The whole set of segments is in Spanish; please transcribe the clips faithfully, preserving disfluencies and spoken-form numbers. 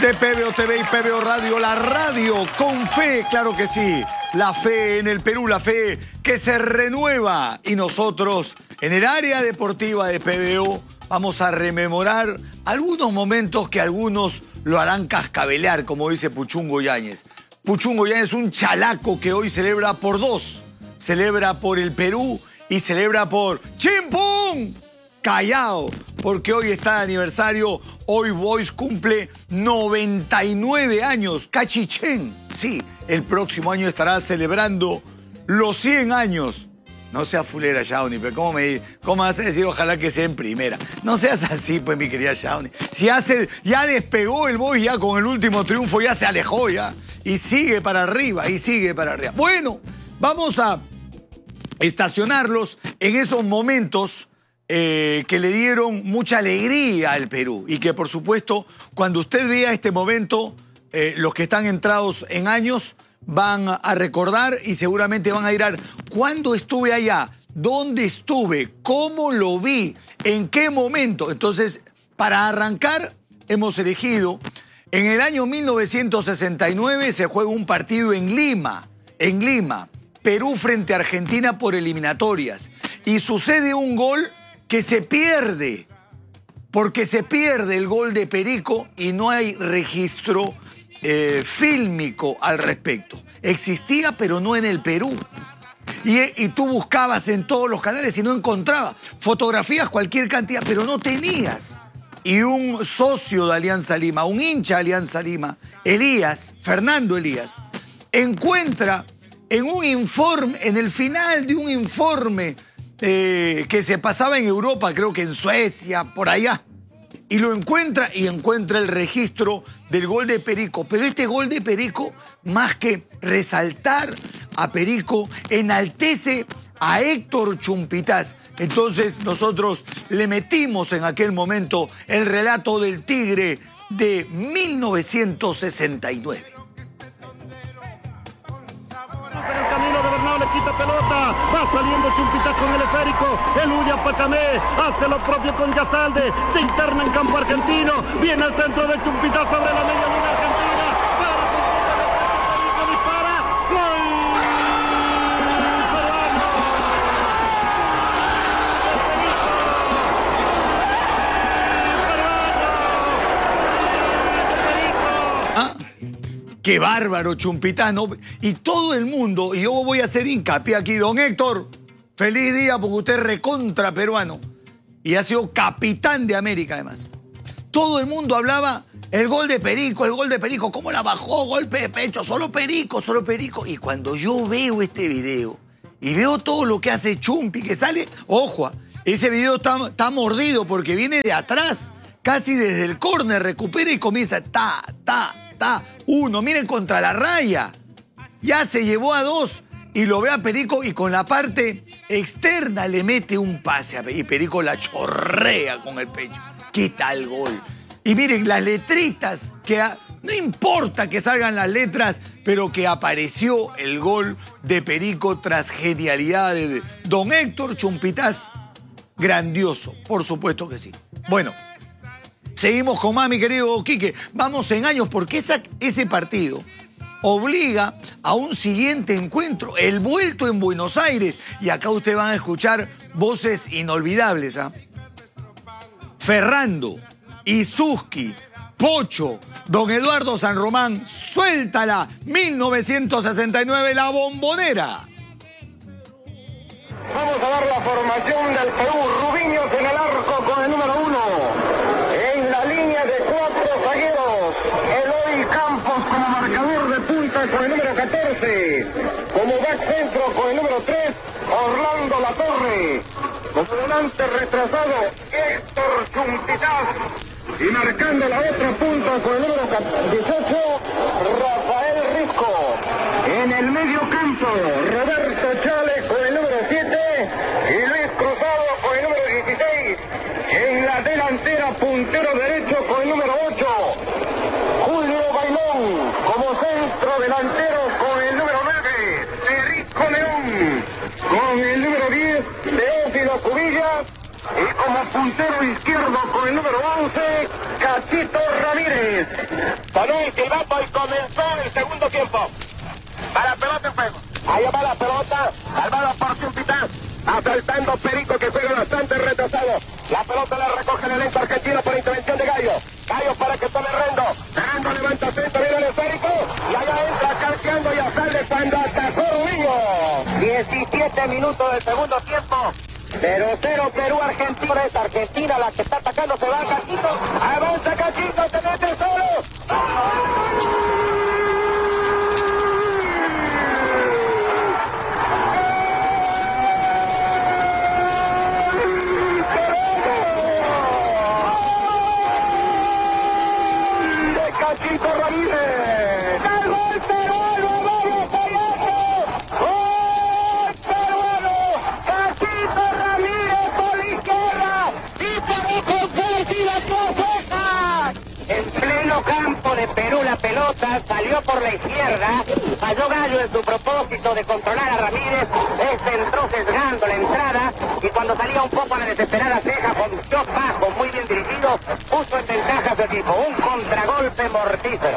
de P B O T V y P B O Radio, la radio con fe, claro que sí. La fe en el Perú, la fe que se renueva. Y nosotros, en el área deportiva de P B O, vamos a rememorar algunos momentos que algunos lo harán cascabelear, como dice Puchungo Yáñez. Puchungo Yáñez es un chalaco que hoy celebra por dos. Celebra por el Perú y celebra por Chimpún Callao, porque hoy está de aniversario. Hoy Boys cumple noventa y nueve años. Cachichén, sí, el próximo año estará celebrando los cien años. No seas fulera, Shawnee, pero ¿cómo me, cómo vas a decir ojalá que sea en primera? No seas así, pues, mi querida Shawnee. Si hace, ya despegó el Boys, ya con el último triunfo, ya se alejó, ya. Y sigue para arriba, y sigue para arriba. Bueno, vamos a estacionarlos en esos momentos eh, que le dieron mucha alegría al Perú. Y que, por supuesto, cuando usted vea este momento, eh, los que están entrados en años van a recordar y seguramente van a ir a ¿cuándo estuve allá? ¿Dónde estuve? ¿Cómo lo vi? ¿En qué momento? Entonces, para arrancar, hemos elegido, en el año mil novecientos sesenta y nueve se juega un partido en Lima, en Lima, Perú frente a Argentina por eliminatorias. Y sucede un gol que se pierde, porque se pierde el gol de Perico y no hay registro Eh, fílmico al respecto. Existía, pero no en el Perú. Y, y tú buscabas en todos los canales y no encontrabas. Fotografías cualquier cantidad, pero no tenías. Y un socio de Alianza Lima, un hincha de Alianza Lima, Elías, Fernando Elías, encuentra en un informe, en el final de un informe eh, que se pasaba en Europa, creo que en Suecia, por allá, y lo encuentra y encuentra el registro del gol de Perico. Pero este gol de Perico, más que resaltar a Perico, enaltece a Héctor Chumpitaz. Entonces nosotros le metimos en aquel momento el relato del Tigre de mil novecientos sesenta y nueve. En el camino de Bernal le quita pelota, va saliendo Chumpitaz con el esférico, elude a Pachamé, hace lo propio con Yazalde, se interna en campo argentino, viene al centro de Chumpitaz sobre la media luna argentina, para Perico, dispara, gol. ¡Qué bárbaro, Chumpitaz! ¿No? Y todo el mundo, y yo voy a hacer hincapié aquí, don Héctor, feliz día porque usted es recontra peruano y ha sido capitán de América además. Todo el mundo hablaba el gol de Perico, el gol de Perico, cómo la bajó, golpe de pecho, solo Perico, solo Perico. Y cuando yo veo este video y veo todo lo que hace Chumpi, que sale, ojo, ese video está, está mordido porque viene de atrás, casi desde el córner, recupera y comienza ta, ta, uno, miren, contra la raya. Ya se llevó a dos y lo ve a Perico y con la parte externa le mete un pase a Perico. Y Perico la chorrea con el pecho. ¿Qué tal gol? Y miren, las letritas, que a, no importa que salgan las letras, pero que apareció el gol de Perico tras genialidad de don Héctor Chumpitaz. Grandioso, por supuesto que sí. Bueno, seguimos con más, mi querido Quique. Vamos en años, porque esa, ese partido obliga a un siguiente encuentro, el vuelto en Buenos Aires. Y acá ustedes van a escuchar voces inolvidables. ¿eh? Ferrando, Isuski, Pocho, don Eduardo San Román, suéltala, mil novecientos sesenta y nueve, la Bombonera. Vamos a dar la formación del Perú. Rubiños en el arco con el número uno. En la línea de cuatro zagueros, Eloy Campos como marcador de punta con el número catorce. Como back centro con el número tres, Orlando Latorre. Como volante retrasado, Héctor Chumpitaz. Y marcando la otra punta con el número dieciocho, Rafael Risco. En el medio campo, Roberto Chávez con el número siete y Luis Cruzado con el número dieciséis. En la delantera, puntero derecho con el número ocho, Julio Bailón. Como centro delantero con el número nueve, Perico León. Con el número diez, Teófilo Cubillas. Y como puntero izquierdo con el número once, Cachito Ramírez. Sonó el silbato y comenzó el segundo tiempo. Va la pelota en juego. Ahí va la pelota, salvada por Chumpitaz. Asaltando Perico, que juega bastante retrasado. La pelota la recoge el elenco argentino por intervención de Gallo. Gallo para que tome Rendo. Rendo levanta centro, viene el esférico. Y allá entra calceando y sale cuando atajó Rubinho. diecisiete minutos del segundo tiempo. cero cero Perú, Argentina. Es Argentina la que está atacando, se va Cachito. Avanza Cachito, se mete solo. Cachito Ramírez. ¡El gol peruano! ¡Vamos, Payaso! ¡Gol peruano! Cachito Ramírez por la izquierda y para convertir las cosas. En pleno campo de Perú la pelota salió por la izquierda. Falló Gallo en su propósito de controlar a Ramírez. Este entró sesgando la entrada y cuando salía un poco a la desesperada ceja con un shot bajo muy bien dirigido, puso en ventaja a su equipo. Un contragolpe mortífero.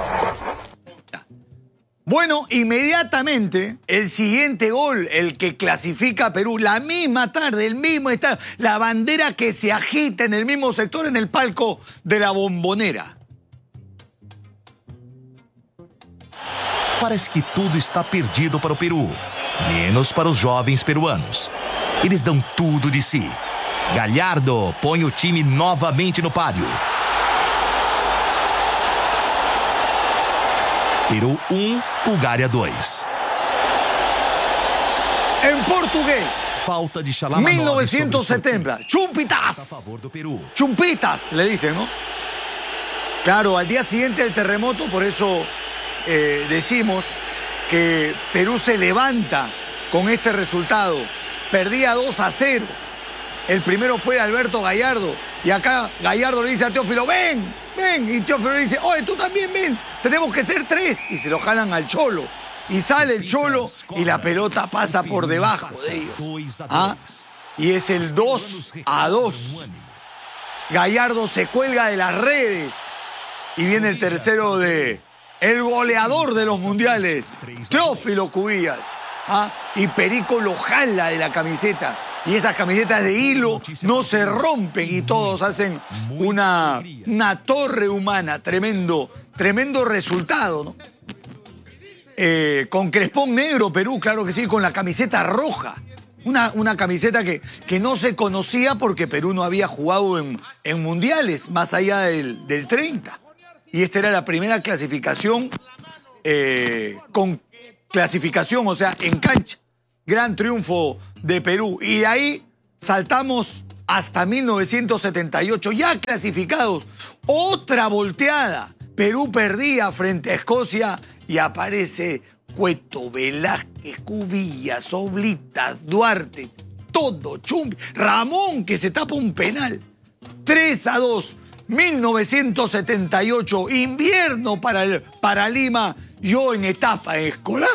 Bueno, inmediatamente el siguiente gol, el que clasifica a Perú, la misma tarde, el mismo estado, la bandera que se agita en el mismo sector en el palco de la Bombonera. Parece que tudo está perdido para o Peru, menos para os jovens peruanos. Eles dão tudo de si. Gallardo põe o time novamente no páreo. Peru um, Bulgária dois. En portugués, Falta de Xalamanov mil novecientos setenta, a Chumpitas. favor do Peru. Chumpitas, le dicen, ¿no? Claro, al día siguiente del terremoto, por eso eh, decimos que Perú se levanta con este resultado. Perdía dos a cero. El primero fue Alberto Gallardo. Y acá Gallardo le dice a Teófilo, ven, ven. Y Teófilo le dice, oye, tú también ven. Tenemos que ser tres. Y se lo jalan al Cholo. Y sale el Cholo y la pelota pasa por debajo de ellos. ¿Ah? Y es el dos a dos. Gallardo se cuelga de las redes. Y viene el tercero de el goleador de los mundiales, Teófilo Cubillas. ¿Ah? Y Perico lo jala de la camiseta. Y esas camisetas de hilo no se rompen y todos hacen una, una torre humana. Tremendo, tremendo resultado, ¿no? Eh, con crespón negro Perú, claro que sí, con la camiseta roja. Una, una camiseta que, que no se conocía porque Perú no había jugado en, en mundiales, más allá del, del treinta. Y esta era la primera clasificación eh, con clasificación, o sea, en cancha. Gran triunfo de Perú. Y de ahí saltamos hasta mil novecientos setenta y ocho, ya clasificados. Otra volteada. Perú perdía frente a Escocia y aparece Cueto, Velázquez, Cubillas, Oblitas, Duarte, todo, Chumbi, Ramón, que se tapa un penal. tres a dos, mil novecientos setenta y ocho, invierno para, el, para Lima, yo en etapa escolar.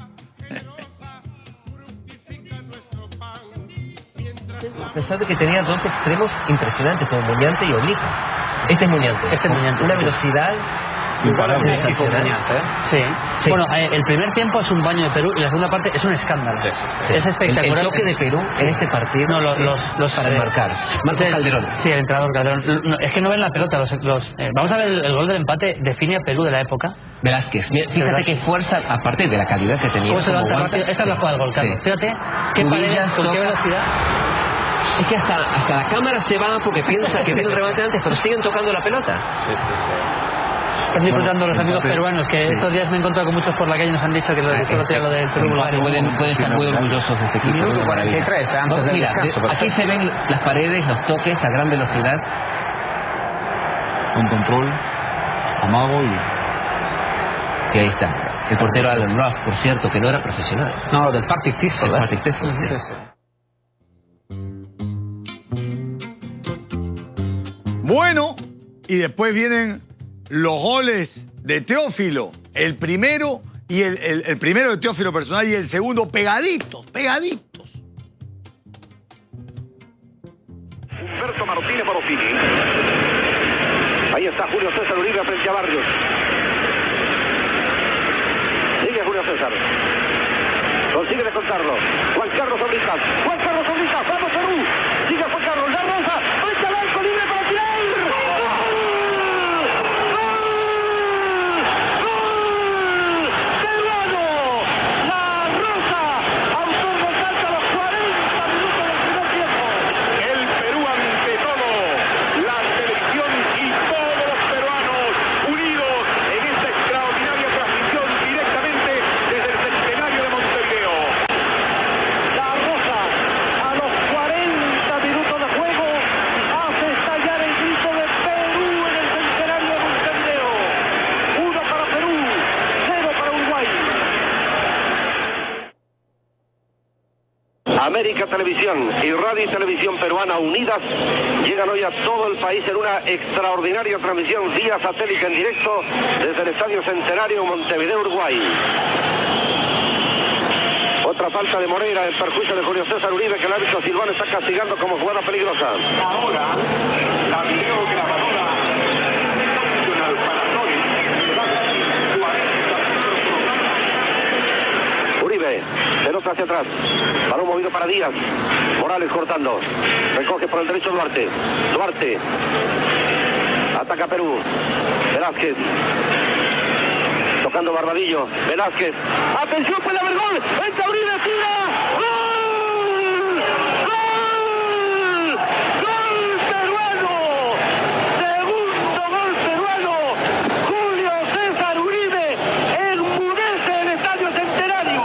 A pesar de que tenía dos extremos impresionantes como Muñante y Oblita. Este es Muñante. Este es Muñante. Una velocidad imparable. Muñante, ¿eh? Sí. Sí. Bueno, eh, el primer tiempo es un baño de Perú y la segunda parte es un escándalo. Sí, sí. Es espectacular. El, el toque de Perú en este partido. No, los, los, los para eh, marcar. Marcos sí, Calderón. Sí, el entrenador Calderón. No, es que no ven la pelota. Los, los, eh, vamos a ver el, el gol del empate. Define a Perú de la época. Velázquez. Mira, fíjate Velázquez. qué fuerza, aparte de la calidad que tenía. ¿Cómo se levanta guante. rápido? Esta es la jugada del gol, Carlos. Sí. Fíjate qué Cubillas paredes, con qué toca. velocidad. Es que hasta, hasta la cámara se va porque piensa que viene el remate antes, pero siguen tocando la pelota. Están disfrutando Bueno, los amigos sí. peruanos, que Sí. estos días me he encontrado con muchos por la calle y nos han dicho que lo, Ah, solo este- lo del Perú Bulgaria. Pueden, pueden estar muy orgullosos de este equipo. Minuto cuarenta y tres, antes del Mira, descanso, aquí se ven las paredes, los toques a gran velocidad. Con control, amago y... Y ahí está. El portero Alan Ross, por cierto, que no era profesional. No, del Partick El Partick Thistle, sí. Bueno, y después vienen los goles de Teófilo. El primero y el, el, el primero de Teófilo personal y el segundo pegaditos, pegaditos. Alberto Martínez Borosini. Ahí está Julio César Uribe frente a Barrios. Sigue Julio César. Consigue descontarlo. Juan Carlos Oblitas. Juan Carlos Oblitas. Vamos Perú. Sigue Juan Carlos. La Rosa. Frente al arco libre para tirar. América Televisión y Radio y Televisión Peruana unidas llegan hoy a todo el país en una extraordinaria transmisión vía satélite en directo desde el Estadio Centenario Montevideo, Uruguay. Otra falta de Moreira en perjuicio de Julio César Uribe, que el árbitro Silvano está castigando como jugada peligrosa. Ahora, la videograbadora nacional para Uribe, pelota hacia atrás, balón movido para Díaz, Morales cortando, recoge por el derecho Duarte, Duarte, ataca Perú, Velázquez, tocando Barbadillo, Velázquez, atención, puede haber gol, entra Uribe, tira, ¡gol! ¡Gol! ¡Gol peruano! Segundo gol peruano, Julio César Uribe, enmudece el Estadio Centenario.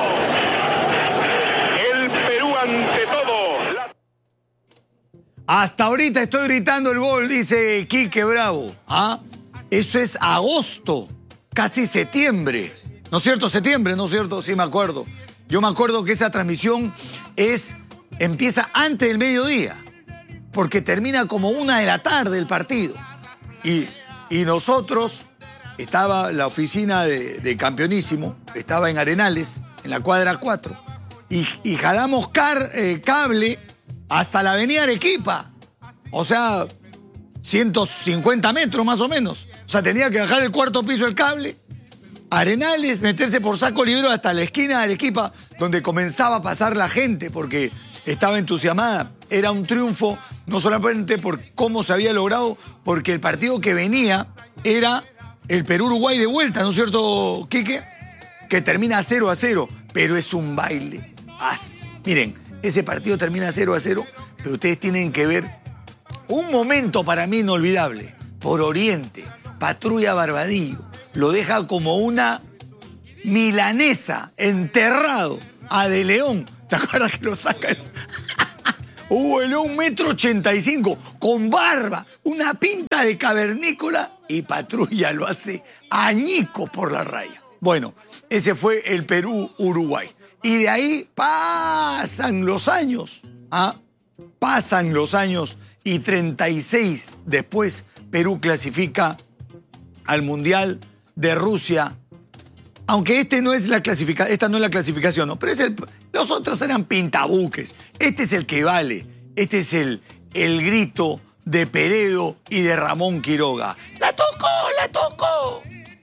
El Perú ante todo. La... Hasta ahorita estoy gritando el gol, dice Quique Bravo. ¿Ah? Eso es agosto. Casi septiembre, ¿no es cierto? Septiembre, ¿no es cierto? Sí, me acuerdo. Yo me acuerdo que esa transmisión es, empieza antes del mediodía, porque termina como una de la tarde el partido. Y, y nosotros, estaba la oficina de, de Campeonísimo, estaba en Arenales, en la cuadra cuatro, y, y jalamos car, eh, cable hasta la avenida Arequipa. O sea, ciento cincuenta metros más o menos. O sea, tenía que bajar el cuarto piso el cable, Arenales, meterse por Saco Librero hasta la esquina de Arequipa, donde comenzaba a pasar la gente, porque estaba entusiasmada. Era un triunfo, no solamente por cómo se había logrado, porque el partido que venía era el Perú-Uruguay de vuelta, ¿no es cierto, Quique? Que termina cero a cero, pero es un baile. Ah, miren, ese partido termina cero a cero, pero ustedes tienen que ver un momento para mí inolvidable. Por Oriente, Patrulla Barbadillo, lo deja como una milanesa, enterrado a De León. ¿Te acuerdas que lo sacan? Hugo De León, un metro ochenta y cinco, con barba, una pinta de cavernícola, y Patrulla lo hace añico por la raya. Bueno, ese fue el Perú-Uruguay. Y de ahí pasan los años, ¿ah? Pasan los años y treinta y seis después Perú clasifica al Mundial de Rusia. Aunque este no es la clasifica, esta no es la clasificación, ¿no? Pero es el, los otros eran pintabuques. Este es el que vale. Este es el, el grito de Peredo y de Ramón Quiroga. ¡La tocó! ¡La tocó!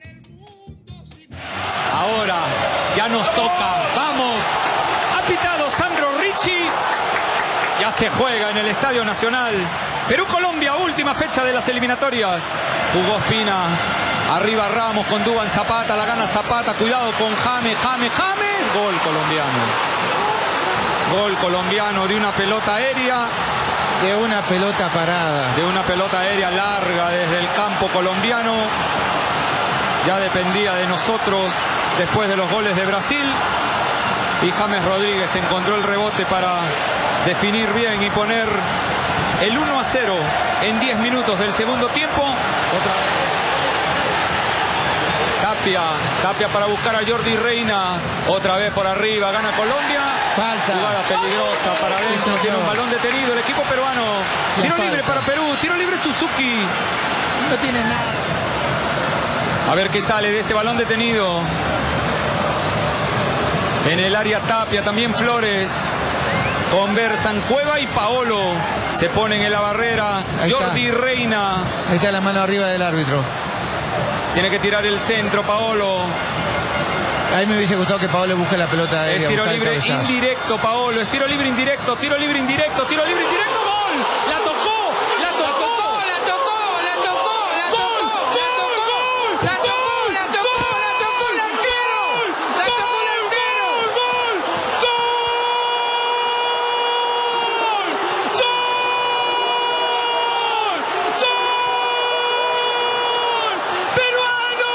Ahora ya nos toca. ¡Vamos! Ha pitado Sandro Ricci. Ya se juega en el Estadio Nacional. Perú-Colombia, última fecha de las eliminatorias. Jugó Espina. Arriba Ramos con Duván Zapata. La gana Zapata. Cuidado con James. James. James. Gol colombiano. Gol colombiano de una pelota aérea. De una pelota parada. De una pelota aérea larga desde el campo colombiano. Ya dependía de nosotros después de los goles de Brasil. Y James Rodríguez encontró el rebote para definir bien y poner el uno a cero en diez minutos del segundo tiempo. Otra Tapia, Tapia para buscar a Jordi Reina. Otra vez por arriba, gana Colombia. Falta. Jugada peligrosa para adentro. Sí, tiene un balón detenido el equipo peruano. La Tiro falta. libre para Perú. Tiro libre Suzuki. No tiene nada. A ver qué sale de este balón detenido. En el área Tapia, también Flores. Conversan Cueva y Paolo. Se ponen en la barrera. Ahí Jordi está. Reina. Ahí está la mano arriba del árbitro. Tiene que tirar el centro, Paolo. A mí me hubiese gustado que Paolo busque la pelota aérea. Es tiro buscar el libre cabezazo. indirecto, Paolo. Es tiro libre indirecto, tiro libre indirecto, tiro libre indirecto. ¡Gol! ¡La tocó! ¡La tocó! La tocó, la tocó, la tocó, ¡Gol! la ¡Gol! tocó, ¡Gol! la tocó, la tocó, la tocó el arquero, la tocó el arquero. ¡Gol! ¡Gol! ¡Gol! ¡Gol! ¡Peruano!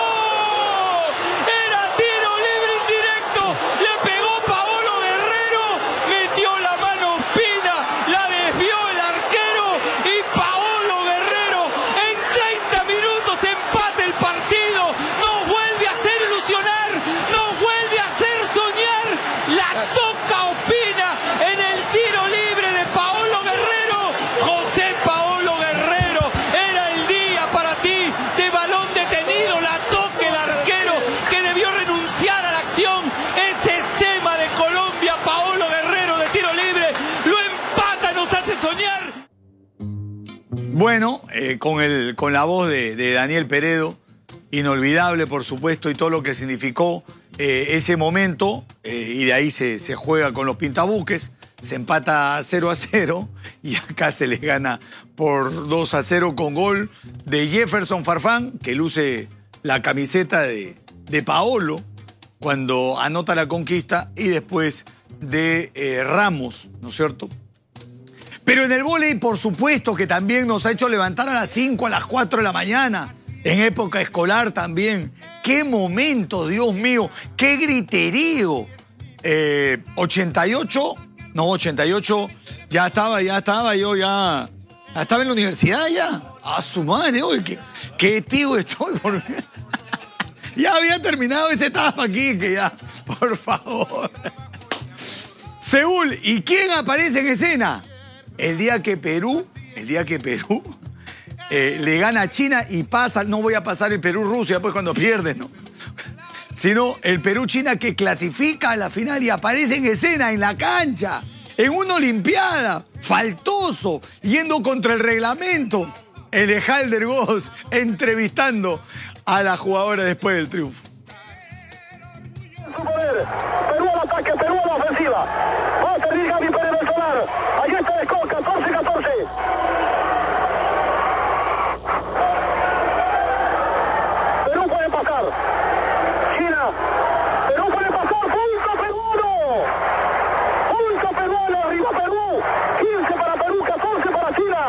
Era tiro libre indirecto. Le pegó Paolo Guerrero. Metió la mano Pina. La desvió el arquero. Y Paolo Guerrero en treinta minutos empata el partido. Nos vuelve a hacer ilusionar. Nos vuelve a hacer soñar. La toca Opina en el tiro libre de Paolo Guerrero. José Paolo Guerrero, era el día para ti de balón detenido. La toca el arquero que debió renunciar a la acción. Ese es tema de Colombia. Paolo Guerrero de tiro libre lo empata, nos hace soñar. Bueno, eh, con, el, con la voz de, de Daniel Peredo, inolvidable por supuesto, y todo lo que significó eh, ese momento, eh, y de ahí se, se juega con los pintabuques, se empata cero a cero, y acá se les gana por dos a cero con gol de Jefferson Farfán, que luce la camiseta de, de Paolo cuando anota la conquista, y después de eh, Ramos, ¿no es cierto? Pero en el vóley, por supuesto, que también nos ha hecho levantar a las cinco, a las cuatro de la mañana, en época escolar también. ¡Qué momento, Dios mío! ¡Qué griterío! Eh, ochenta y ocho, no, ochenta y ocho, ya estaba, ya estaba, yo ya, ya estaba en la universidad ya. A su madre, oye, qué, qué tío estoy. Por... ya había terminado esa etapa aquí, que ya, por favor. Seúl, ¿y quién aparece en escena? El día que Perú, el día que Perú eh, le gana a China y pasa, no voy a pasar el Perú-Rusia después cuando pierden, ¿no? Sino el Perú-China que clasifica a la final y aparece en escena, en la cancha, en una olimpiada, faltoso, yendo contra el reglamento. El Ejalder Goz entrevistando a la jugadora después del triunfo. Perú al ataque, Perú a la ofensiva. Va a servir Gaby Pérez del Solar. Ahí está el score, catorce catorce. Perú puede pasar. China. Perú puede pasar. Punto peruano. Punto peruano. Arriba Perú. quince para Perú, catorce para China.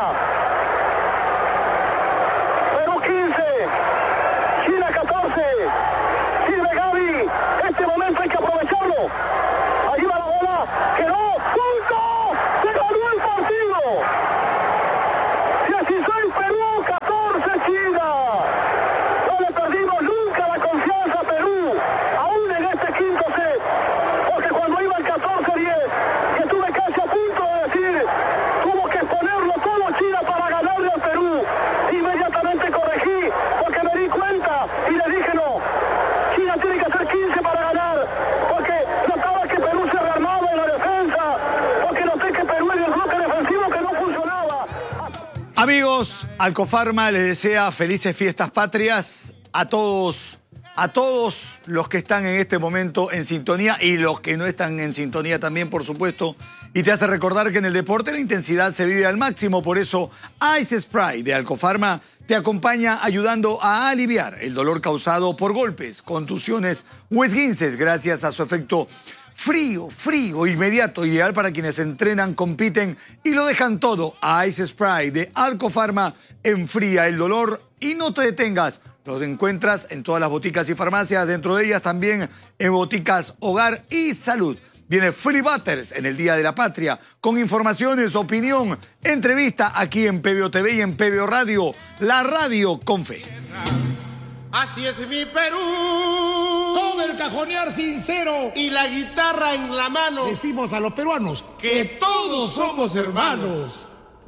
Perú quince. China catorce. Sirve Gaby. Este momento hay que aprovecharlo. Ahí va la bola. Quedó. ¡Punto! ¡Se ganó el partido! dieciséis Perú, catorce China. No le perdimos nunca la confianza a Perú. Aún en este quinto set. Porque cuando iba el catorce diez, que estuve casi a punto de decir, tuvo que ponerlo todo China para ganarle al Perú. Inmediatamente corregí, porque me di cuenta y le dije no. China tiene que hacer quince para ganar, porque notaba que Perú se rearmaba en la defensa, porque noté que Perú en el bloque defensivo que no funcionaba. Amigos, Alcofarma les desea felices fiestas patrias a todos, a todos los que están en este momento en sintonía y los que no están en sintonía también, por supuesto. Y te hace recordar que en el deporte la intensidad se vive al máximo, por eso Ice Spray de Alcofarma te acompaña ayudando a aliviar el dolor causado por golpes, contusiones o esguinces gracias a su efecto frío, frío, inmediato, ideal para quienes entrenan, compiten y lo dejan todo. Ice Spray de Alcofarma enfría el dolor y no te detengas. Los encuentras en todas las boticas y farmacias, dentro de ellas también en boticas Hogar y Salud. Viene Philly Butters en el Día de la Patria con informaciones, opinión, entrevista aquí en P B O T V y en P B O Radio, la radio con fe. Así es mi Perú. Todo el cajonear sincero y la guitarra en la mano. Decimos a los peruanos que todos somos hermanos.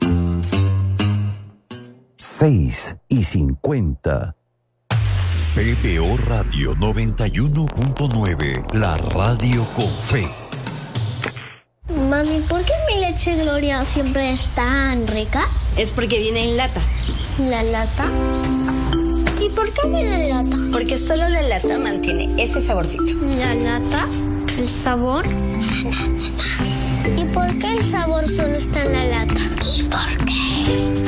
seis y cincuenta. P B O Radio noventa y uno punto nueve, la radio con fe. Mami, ¿por qué mi leche Gloria siempre es tan rica? Es porque viene en lata. ¿La lata? ¿Y por qué viene en lata? Porque solo la lata mantiene ese saborcito. ¿La lata? ¿El sabor? ¿Y por qué el sabor solo está en la lata? ¿Y por qué?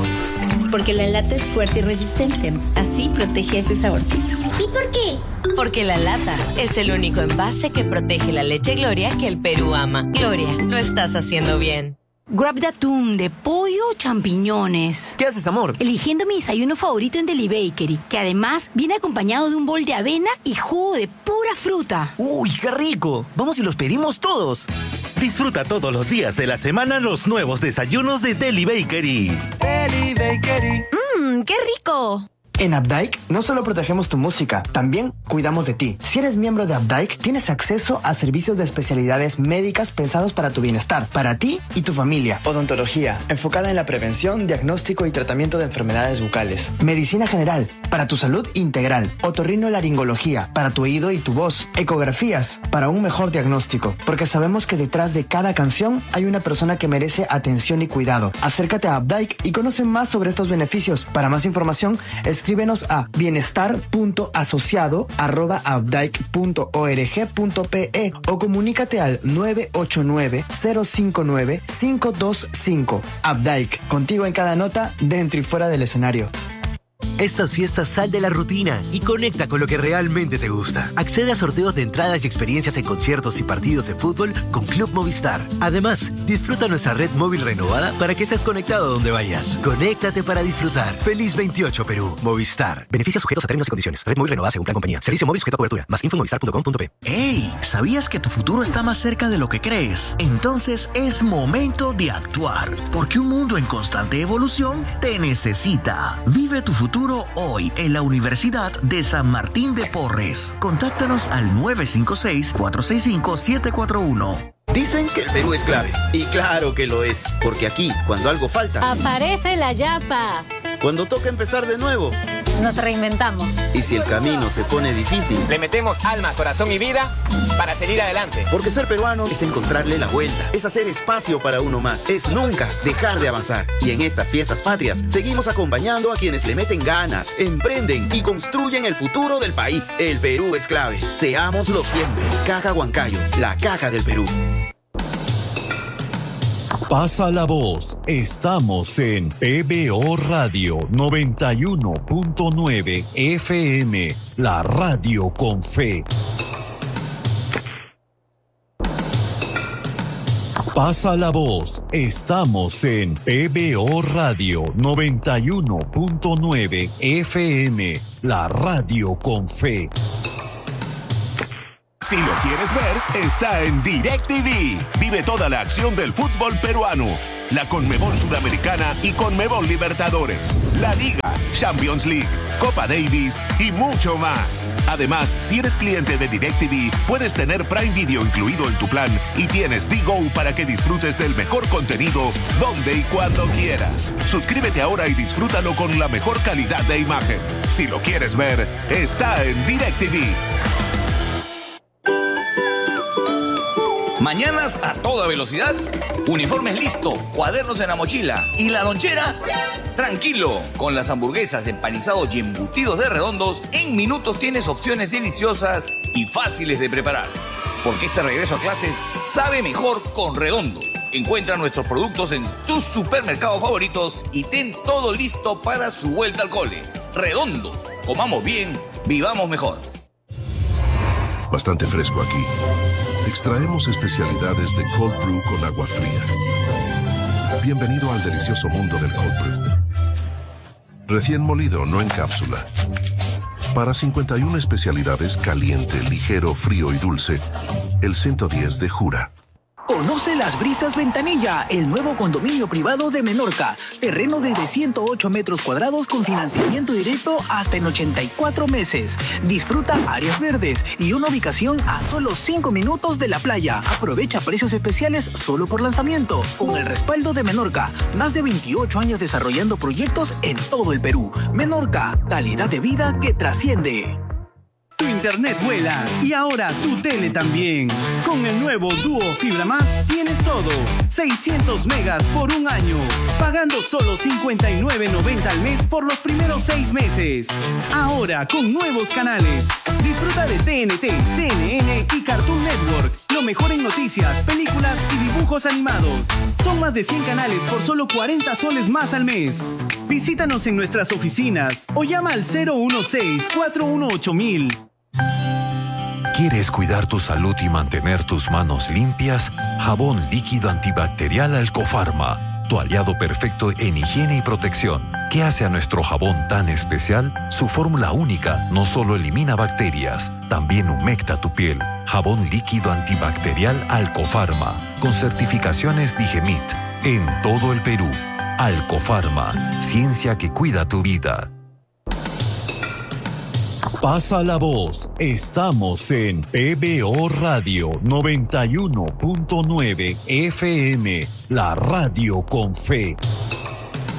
Porque la lata es fuerte y resistente. Así protege ese saborcito. ¿Y por qué? Porque la lata es el único envase que protege la leche Gloria que el Perú ama. Gloria, lo estás haciendo bien. Grab de atún, de pollo o champiñones. ¿Qué haces, amor? Eligiendo mi desayuno favorito en Deli Bakery, que además viene acompañado de un bol de avena y jugo de pura fruta. ¡Uy, qué rico! Vamos y los pedimos todos. Disfruta todos los días de la semana los nuevos desayunos de Deli Bakery. Deli Bakery. ¡Mmm, qué rico! En Updike no solo protegemos tu música, también cuidamos de ti. Si eres miembro de Updike, tienes acceso a servicios de especialidades médicas pensados para tu bienestar, para ti y tu familia. Odontología, enfocada en la prevención, diagnóstico y tratamiento de enfermedades bucales. Medicina general, para tu salud integral. Otorrinolaringología, para tu oído y tu voz. Ecografías, para un mejor diagnóstico. Porque sabemos que detrás de cada canción hay una persona que merece atención y cuidado. Acércate a Updike y conoce más sobre estos beneficios. Para más información, escribe Escríbenos a bienestar punto asociado arroba updike punto org punto pe o comunícate al nueve ocho nueve, cero cinco nueve, cinco dos cinco. Updike, contigo en cada nota, dentro y fuera del escenario. Estas fiestas sal de la rutina y conecta con lo que realmente te gusta. Accede a sorteos de entradas y experiencias en conciertos y partidos de fútbol con Club Movistar. Además, disfruta nuestra red móvil renovada para que estés conectado donde vayas. Conéctate para disfrutar. Feliz veintiocho Perú. Movistar. Beneficios sujetos a términos y condiciones. Red móvil renovada según plan compañía. Servicio móvil sujeto a cobertura. Más info en movistar punto com punto pe. ¡Ey! ¿Sabías que tu futuro está más cerca de lo que crees? Entonces es momento de actuar. Porque un mundo en constante evolución te necesita. Vive tu futuro hoy en la Universidad de San Martín de Porres. Contáctanos al nueve cinco seis, cuatro seis cinco, siete cuatro uno. Dicen que el Perú es clave. Y claro que lo es. Porque aquí, cuando algo falta, aparece la yapa. Cuando toca empezar de nuevo, nos reinventamos. Y si el camino se pone difícil, le metemos alma, corazón y vida para seguir adelante. Porque ser peruano es encontrarle la vuelta, es hacer espacio para uno más, es nunca dejar de avanzar. Y en estas fiestas patrias, seguimos acompañando a quienes le meten ganas, emprenden y construyen el futuro del país. El Perú es clave. Seámoslo siempre. Caja Huancayo, la caja del Perú. Pasa la voz. Estamos en P B O Radio noventa y uno punto nueve F M, la radio con fe. Pasa la voz. Estamos en P B O Radio noventa y uno punto nueve F M, la radio con fe. Si lo quieres ver, está en DirecTV. Vive toda la acción del fútbol peruano, la Conmebol Sudamericana y Conmebol Libertadores, la Liga, Champions League, Copa Davis y mucho más. Además, si eres cliente de DirecTV, puedes tener Prime Video incluido en tu plan y tienes D-Go para que disfrutes del mejor contenido donde y cuando quieras. Suscríbete ahora y disfrútalo con la mejor calidad de imagen. Si lo quieres ver, está en DirecTV. Mañanas a toda velocidad, uniformes listo, cuadernos en la mochila y la lonchera. Tranquilo, con las hamburguesas, empanizados y embutidos de Redondos, en minutos tienes opciones deliciosas y fáciles de preparar. Porque este regreso a clases sabe mejor con Redondos. Encuentra nuestros productos en tus supermercados favoritos y ten todo listo para su vuelta al cole. Redondos, comamos bien, vivamos mejor. Bastante fresco aquí. Extraemos especialidades de cold brew con agua fría. Bienvenido al delicioso mundo del cold brew. Recién molido, no en cápsula. Para cincuenta y una especialidades caliente, ligero, frío y dulce, el ciento diez de Jura. Conoce Las Brisas Ventanilla, el nuevo condominio privado de Menorca. Terreno desde ciento ocho metros cuadrados con financiamiento directo hasta en ochenta y cuatro meses. Disfruta áreas verdes y una ubicación a solo cinco minutos de la playa. Aprovecha precios especiales solo por lanzamiento. Con el respaldo de Menorca, más de veintiocho años desarrollando proyectos en todo el Perú. Menorca, calidad de vida que trasciende. tu internet vuela y ahora tu tele también. Con el nuevo Duo Fibra Más tienes todo. seiscientos megas por un año, pagando solo cincuenta y nueve noventa al mes por los primeros seis meses. Ahora con nuevos canales. Disfruta de T N T, C N N y Cartoon Network. Lo mejor en noticias, películas y dibujos animados. Son más de cien canales por solo cuarenta soles más al mes. Visítanos en nuestras oficinas o llama al cero uno seis, cuatro uno ocho mil. ¿Quieres cuidar tu salud y mantener tus manos limpias? Jabón líquido antibacterial Alcofarma, tu aliado perfecto en higiene y protección. ¿Qué hace a nuestro jabón tan especial? Su fórmula única no solo elimina bacterias, también humecta tu piel. Jabón líquido antibacterial Alcofarma, con certificaciones Digemit, en todo el Perú. Alcofarma, ciencia que cuida tu vida. Pasa la voz, estamos en P B O Radio noventa y uno punto nueve F M, la radio con fe.